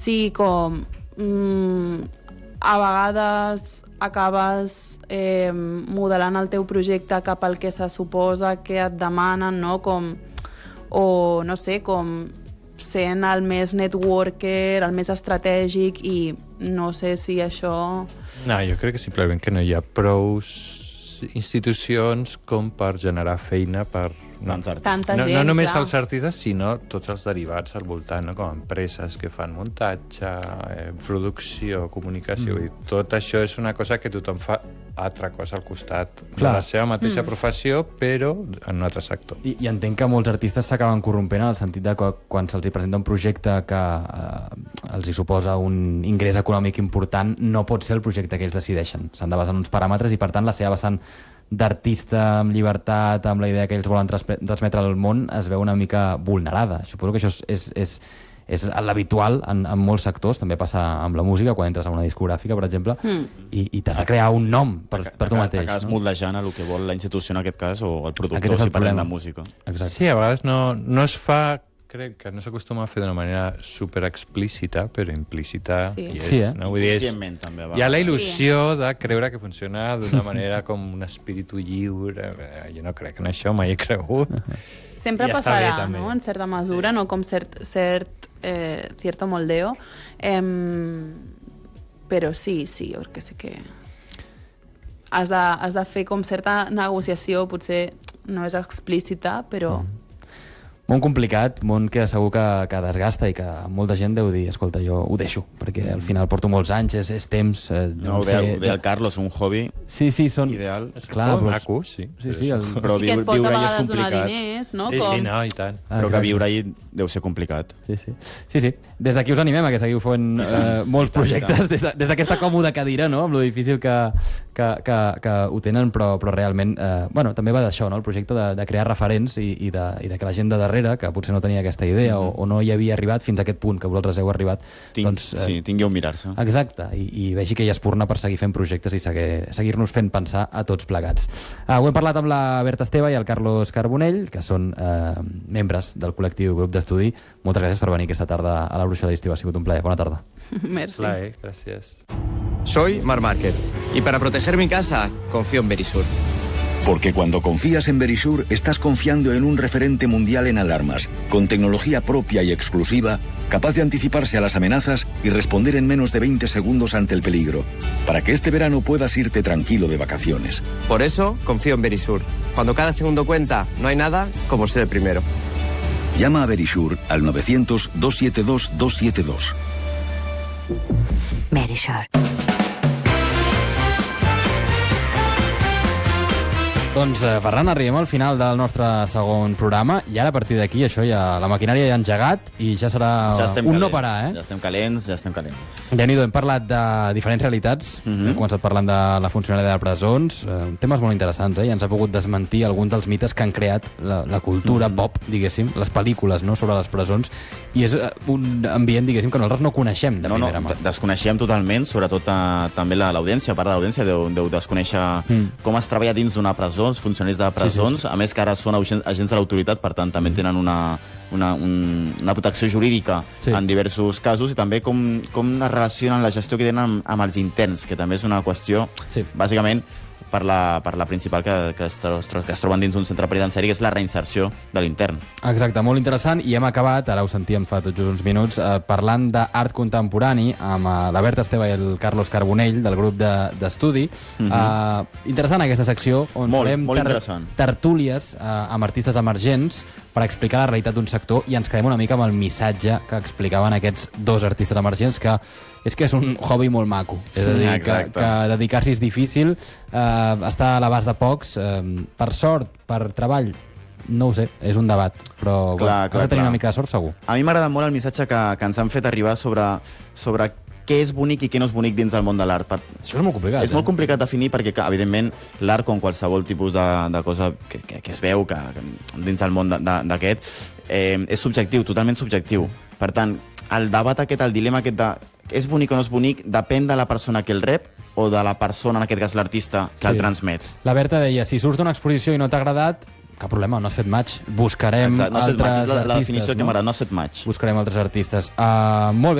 sí, com a vegades acabes modelant el teu projecte cap al que se suposa que et demanen, no? O no sé, com sent el més networker, el més estratègic, i no sé si això... No, jo crec que simplement que no hi ha prous institucions com per generar feina per... Tanta gent, no només clar. els artistes, sinó tots els derivats al voltant, no? Com empreses que fan muntatge, producció, comunicació... I tot això és una cosa que tothom fa altra cosa al costat de la seva mateixa professió, però en un altre sector. I entenc que molts artistes s'acaben corrompent en el sentit de que quan se'ls presenta un projecte que els hi suposa un ingrés econòmic important, no pot ser el projecte que ells decideixen. S'han de basar en uns paràmetres i, per tant, la seva vessant d'artista amb llibertat, amb la idea que ells volen transmetre al món, es veu una mica vulnerada. Suposo que això és l'habitual en molts sectors, també passa amb la música, quan entres a una discogràfica, per exemple, i t'has de crear un nom per tu mateix. T'acabes moldejant el que vol la institució en aquest cas, o el productor, si parlem de música. Sí, a vegades no es fa... Crec que no s'acostuma a fer d'una manera super explícita, però implícita. Sí, no? Vull dir, també, hi ha la il·lusió de creure que funciona d'una manera com un espíritu lliure. Jo no crec en això, mai he cregut. Sempre passarà, no?, en certa mesura, no com cierto moldeo. Però sí, jo crec que sí que has de fer com certa negociació, potser no és explícita, però... Món complicat, món que segur que desgasta i que molta gent deu dir, escolta, jo ho deixo, perquè al final porto molts anys, és temps... No, ho deia el Carlos, un hobby ideal. Clar, maco, sí. Però i que et pot a viure-hi és vegades donar complicat. diners, no? Sí, no, i tant. Però que viure-hi deu ser complicat. Sí. Des d'aquí us animem a que seguiu fent molts projectes, des d'aquesta còmoda cadira, no?, amb lo difícil que ho tenen, però realment, també va d'això, no?, el projecte de crear referents i de que la gent de darrere, que potser no tenia aquesta idea o no hi havia arribat fins a aquest punt que vosaltres heu arribat, tingui on mirar-se. Exacte, i vegi que hi ha espurna per seguir fent projectes i seguir-nos fent pensar a tots plegats. Ho hem parlat amb la Berta Esteve i el Carlos Carbonell, que són membres del col·lectiu Grup d'Estudi. Moltes gràcies per venir aquesta tarda a la Bruixa de l'Estiu. Ha sigut un plaer. Bona tarda. Merci. Plaer, gracias. Soy Mar Márquez y para proteger mi casa confío en Verisur. Porque cuando confías en Verisur, estás confiando en un referente mundial en alarmas, con tecnología propia y exclusiva, capaz de anticiparse a las amenazas y responder en menos de 20 segundos ante el peligro, para que este verano puedas irte tranquilo de vacaciones. Por eso confío en Verisur. Cuando cada segundo cuenta, no hay nada como ser el primero. Llama a Verisur al 900-272-272. Verisur. Doncs, Ferran, arribem al final del nostre segon programa i ara, a partir d'aquí, això ja, la maquinària ja ha engegat i ja serà un no parar, Ja estem calents. Déu-n'hi-do, hem parlat de diferents realitats, hem començat parlant de la funcionària de presons, temes molt interessants, i ens ha pogut desmentir alguns dels mites que han creat la cultura pop, diguéssim, les pel·lícules, no?, sobre les presons, i és un ambient, diguéssim, que nosaltres no coneixem de primera mà. Desconeixem totalment, sobretot també l'audiència, part de l'audiència deu desconèixer com es treballa dins d'una presó, els funcionaris de presons, a més que ara són agents de l'autoritat, per tant també tenen una protecció jurídica en diversos casos, i també com es relacionen la gestió que tenen amb els interns, que també és una qüestió, bàsicament, per la principal que es troben dins d'un centre penitenciari, que és la reinserció de l'intern. Exacte, molt interessant, i hem acabat, ara ho sentíem fa tot just uns minuts, parlant d'art contemporani amb la Berta Esteve i el Carlos Carbonell del grup d'estudi. Interessant aquesta secció, on farem tertúlies amb artistes emergents per explicar la realitat d'un sector, i ens quedem una mica amb el missatge que explicaven aquests dos artistes emergents, que és un hobby molt maco. És a dir, que dedicar-s'hi és difícil, està a l'abast de pocs. Per sort, per treball, no ho sé, és un debat, però has de tenir una mica de sort, segur. A mi m'agrada molt el missatge que ens han fet arribar sobre què és bonic i què no és bonic dins del món de l'art. Això és molt complicat. És molt complicat definir perquè, evidentment, l'art, com qualsevol tipus de cosa que es veu dins del món d'aquest, és subjectiu, totalment subjectiu. Per tant, el debat aquest, el dilema aquest de és bonic o no és bonic, depèn de la persona que el rep o de la persona, en aquest cas l'artista, que el transmet. La Berta deia, si surts d'una exposició i no t'ha agradat, cap problema, no has fet match. Buscarem altres artistes. La definició que m'agrada, no has fet match. Buscarem altres artistes. Molt bé.